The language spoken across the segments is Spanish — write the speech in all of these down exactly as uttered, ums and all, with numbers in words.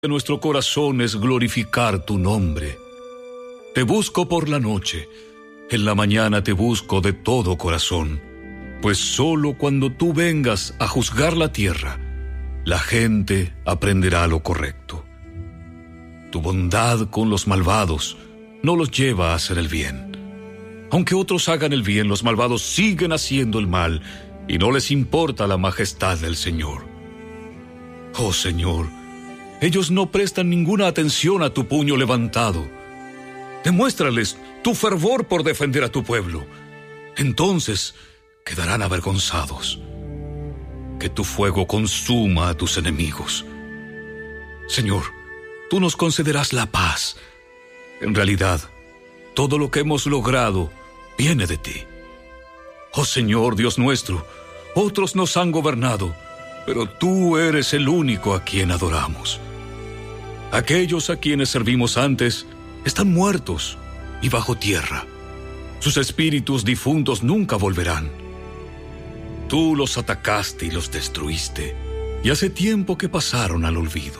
de nuestro corazón es glorificar tu nombre. Te busco por la noche, en la mañana te busco de todo corazón, pues solo cuando tú vengas a juzgar la tierra, la gente aprenderá lo correcto. Tu bondad con los malvados no los lleva a hacer el bien. Aunque otros hagan el bien, los malvados siguen haciendo el mal y no les importa la majestad del Señor. Oh Señor, ellos no prestan ninguna atención a tu puño levantado. Demuéstrales tu fervor por defender a tu pueblo. Entonces quedarán avergonzados. Que tu fuego consuma a tus enemigos. Señor, tú nos concederás la paz. En realidad, todo lo que hemos logrado viene de ti. Oh Señor, Dios nuestro, otros nos han gobernado, pero tú eres el único a quien adoramos. Aquellos a quienes servimos antes están muertos y bajo tierra. Sus espíritus difuntos nunca volverán. Tú los atacaste y los destruiste, y hace tiempo que pasaron al olvido.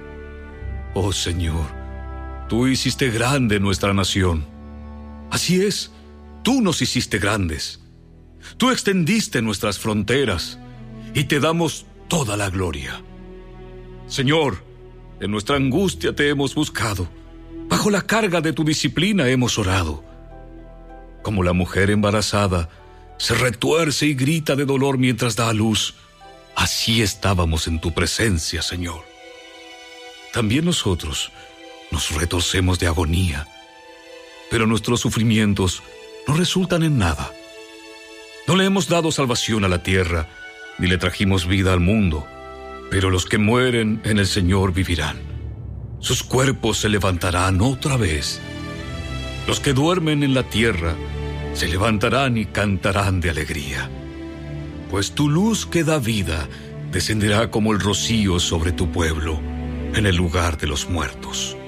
Oh Señor, tú hiciste grande nuestra nación. Así es, tú nos hiciste grandes. Tú extendiste nuestras fronteras y te damos toda la gloria. Señor, en nuestra angustia te hemos buscado. Bajo la carga de tu disciplina hemos orado. Como la mujer embarazada se retuerce y grita de dolor mientras da a luz, así estábamos en tu presencia, Señor. También nosotros nos retorcemos de agonía, pero nuestros sufrimientos no resultan en nada. No le hemos dado salvación a la tierra, ni le trajimos vida al mundo, pero los que mueren en el Señor vivirán. Sus cuerpos se levantarán otra vez. Los que duermen en la tierra se levantarán y cantarán de alegría. Pues tu luz que da vida descenderá como el rocío sobre tu pueblo, en el lugar de los muertos.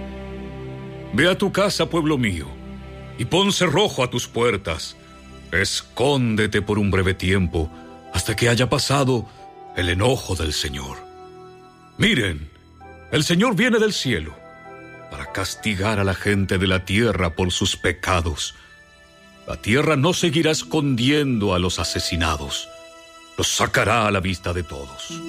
Ve a tu casa, pueblo mío, y pon cerrojo a tus puertas. Escóndete por un breve tiempo, hasta que haya pasado el enojo del Señor. Miren, el Señor viene del cielo para castigar a la gente de la tierra por sus pecados. La tierra no seguirá escondiendo a los asesinados. Los sacará a la vista de todos.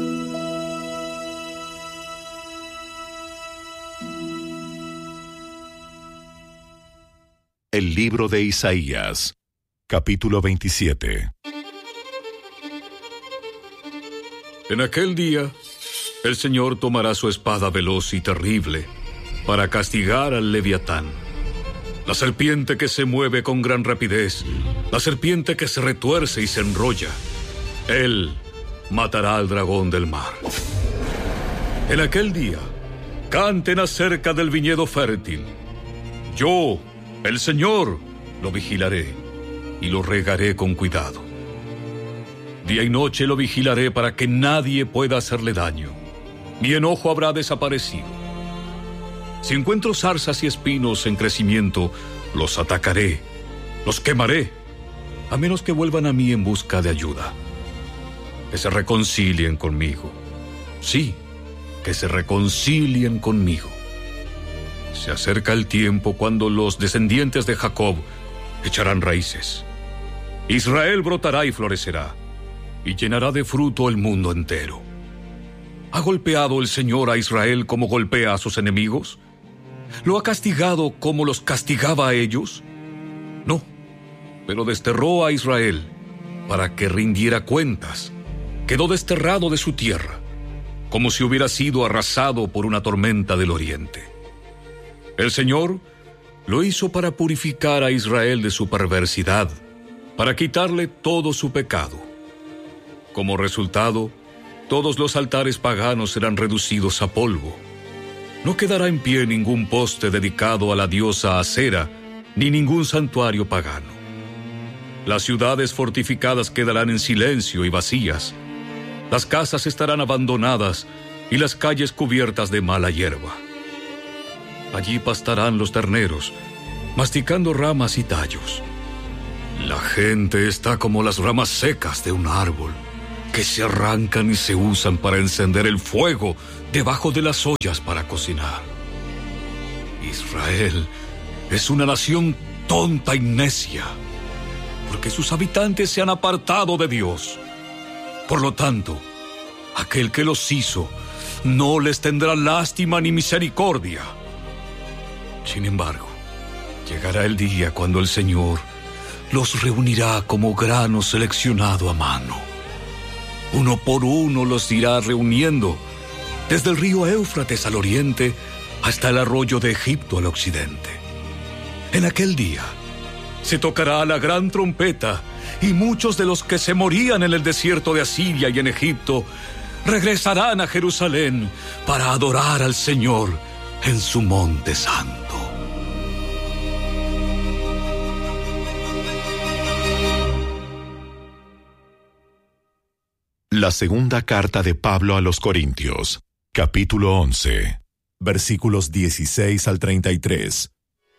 El libro de Isaías, capítulo veintisiete. En aquel día, el Señor tomará su espada veloz y terrible para castigar al Leviatán, la serpiente que se mueve con gran rapidez, la serpiente que se retuerce y se enrolla. Él matará al dragón del mar. En aquel día, canten acerca del viñedo fértil. Yo, el Señor, lo vigilaré y lo regaré con cuidado. Día y noche lo vigilaré para que nadie pueda hacerle daño. Mi enojo habrá desaparecido. Si encuentro zarzas y espinos en crecimiento, los atacaré, los quemaré, a menos que vuelvan a mí en busca de ayuda. Que se reconcilien conmigo. Sí, que se reconcilien conmigo. Se acerca el tiempo cuando los descendientes de Jacob echarán raíces. Israel brotará y florecerá, y llenará de fruto el mundo entero. ¿Ha golpeado el Señor a Israel como golpea a sus enemigos? ¿Lo ha castigado como los castigaba a ellos? No, pero desterró a Israel para que rindiera cuentas. Quedó desterrado de su tierra, como si hubiera sido arrasado por una tormenta del oriente. El Señor lo hizo para purificar a Israel de su perversidad, para quitarle todo su pecado. Como resultado, todos los altares paganos serán reducidos a polvo. No quedará en pie ningún poste dedicado a la diosa Acera, ni ningún santuario pagano. Las ciudades fortificadas quedarán en silencio y vacías. Las casas estarán abandonadas y las calles cubiertas de mala hierba. Allí pastarán los terneros, masticando ramas y tallos. La gente está como las ramas secas de un árbol, que se arrancan y se usan para encender el fuego debajo de las ollas para cocinar. Israel es una nación tonta y necia, porque sus habitantes se han apartado de Dios. Por lo tanto, aquel que los hizo no les tendrá lástima ni misericordia. Sin embargo, llegará el día cuando el Señor los reunirá como grano seleccionado a mano. Uno por uno los irá reuniendo, desde el río Éufrates al oriente hasta el arroyo de Egipto al occidente. En aquel día se tocará la gran trompeta, y muchos de los que se morían en el desierto de Asiria y en Egipto regresarán a Jerusalén para adorar al Señor en su monte santo. La segunda carta de Pablo a los Corintios, capítulo once, versículos dieciséis al treinta y tres.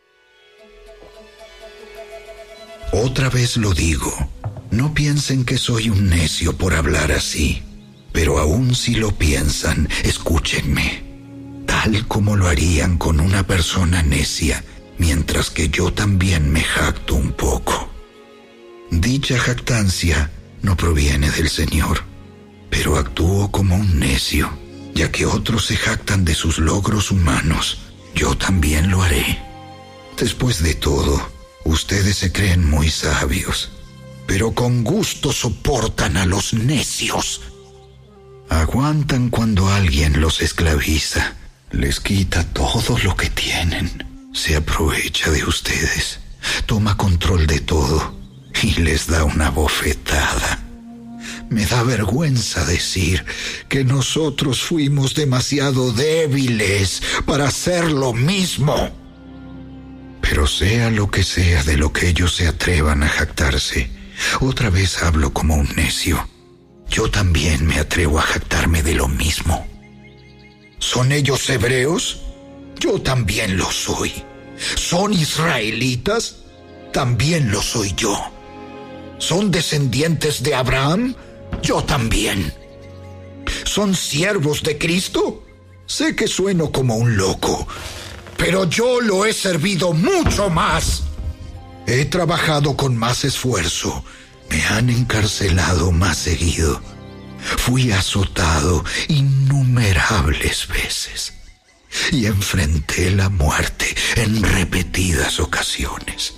Otra vez lo digo, no piensen que soy un necio por hablar así, pero aun si lo piensan, escúchenme, tal como lo harían con una persona necia, mientras que yo también me jacto un poco. Dicha jactancia no proviene del Señor, pero actúo como un necio, ya que otros se jactan de sus logros humanos, yo también lo haré. Después de todo, ustedes se creen muy sabios, pero con gusto soportan a los necios. Aguantan cuando alguien los esclaviza, les quita todo lo que tienen, se aprovecha de ustedes, toma control de todo y les da una bofetada. Me da vergüenza decir que nosotros fuimos demasiado débiles para hacer lo mismo. Pero sea lo que sea de lo que ellos se atrevan a jactarse, otra vez hablo como un necio. Yo también me atrevo a jactarme de lo mismo. ¿Son ellos hebreos? Yo también lo soy. ¿Son israelitas? También lo soy yo. ¿Son descendientes de Abraham? Yo también. ¿Son siervos de Cristo? Sé que sueno como un loco, pero yo lo he servido mucho más. He trabajado con más esfuerzo. Me han encarcelado más seguido. Fui azotado innumerables veces y enfrenté la muerte en repetidas ocasiones.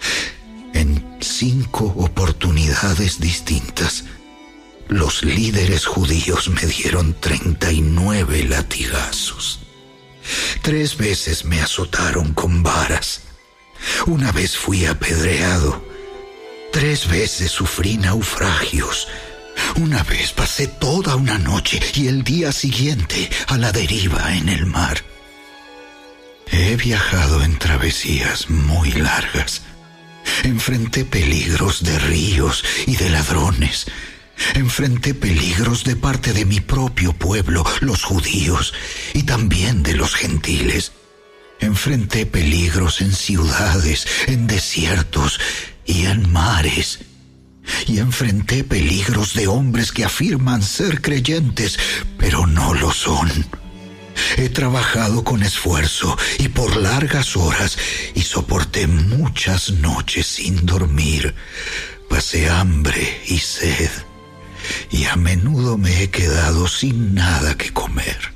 En cinco oportunidades distintas, los líderes judíos me dieron treinta y nueve latigazos. Tres veces me azotaron con varas. Una vez fui apedreado. Tres veces sufrí naufragios. Una vez pasé toda una noche y el día siguiente a la deriva en el mar. He viajado en travesías muy largas. Enfrenté peligros de ríos y de ladrones. Enfrenté peligros de parte de mi propio pueblo, los judíos, y también de los gentiles. Enfrenté peligros en ciudades, en desiertos y en mares. Y enfrenté peligros de hombres que afirman ser creyentes, pero no lo son. He trabajado con esfuerzo y por largas horas y soporté muchas noches sin dormir. Pasé hambre y sed y a menudo me he quedado sin nada que comer.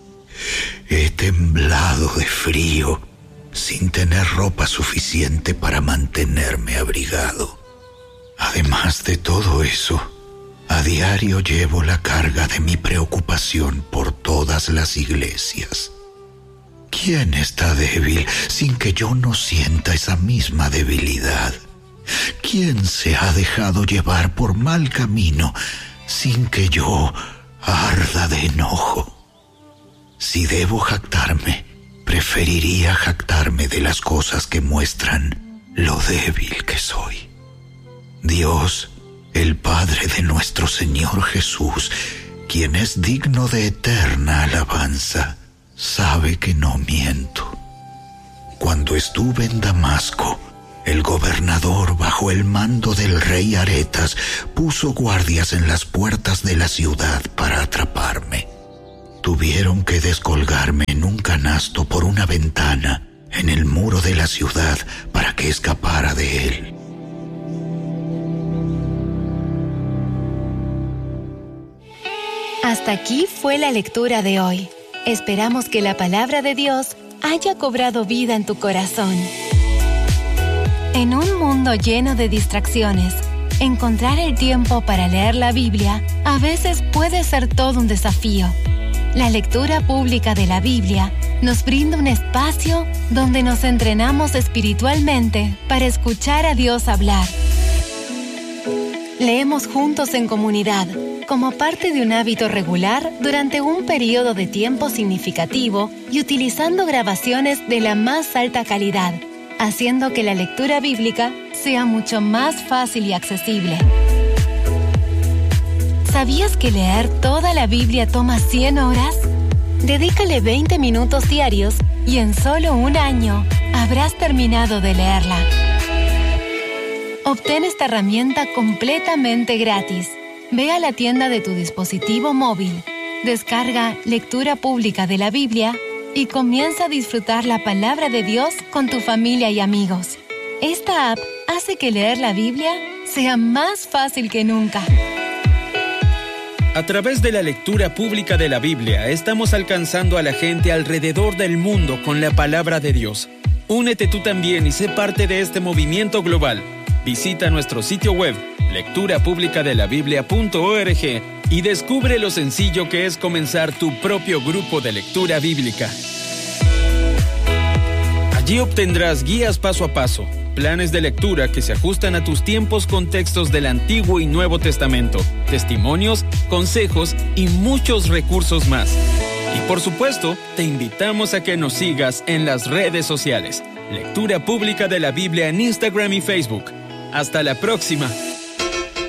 He temblado de frío sin tener ropa suficiente para mantenerme abrigado. Además de todo eso, a diario llevo la carga de mi preocupación por todas las iglesias. ¿Quién está débil sin que yo no sienta esa misma debilidad? ¿Quién se ha dejado llevar por mal camino sin que yo arda de enojo? Si debo jactarme, preferiría jactarme de las cosas que muestran lo débil que soy. Dios, el Padre de nuestro Señor Jesús, quien es digno de eterna alabanza, sabe que no miento. Cuando estuve en Damasco, el gobernador, bajo el mando del rey Aretas, puso guardias en las puertas de la ciudad para atraparme. Tuvieron que descolgarme en un canasto por una ventana en el muro de la ciudad para que escapara de él. Hasta aquí fue la lectura de hoy. Esperamos que la palabra de Dios haya cobrado vida en tu corazón. En un mundo lleno de distracciones, encontrar el tiempo para leer la Biblia a veces puede ser todo un desafío. La lectura pública de la Biblia nos brinda un espacio donde nos entrenamos espiritualmente para escuchar a Dios hablar. Leemos juntos en comunidad, como parte de un hábito regular durante un periodo de tiempo significativo y utilizando grabaciones de la más alta calidad, haciendo que la lectura bíblica sea mucho más fácil y accesible. ¿Sabías que leer toda la Biblia toma cien horas? Dedícale veinte minutos diarios y en solo un año habrás terminado de leerla. Obtén esta herramienta completamente gratis. Ve a la tienda de tu dispositivo móvil, descarga Lectura Pública de la Biblia y comienza a disfrutar la palabra de Dios con tu familia y amigos. Esta app hace que leer la Biblia sea más fácil que nunca. A través de la lectura pública de la Biblia, estamos alcanzando a la gente alrededor del mundo con la palabra de Dios. Únete tú también y sé parte de este movimiento global. Visita nuestro sitio web, lectura pública de la biblia punto org, y descubre lo sencillo que es comenzar tu propio grupo de lectura bíblica. Allí obtendrás guías paso a paso, planes de lectura que se ajustan a tus tiempos con textos del Antiguo y Nuevo Testamento, testimonios, consejos y muchos recursos más. Y por supuesto, te invitamos a que nos sigas en las redes sociales. Lectura Pública de la Biblia en Instagram y Facebook. Hasta la próxima.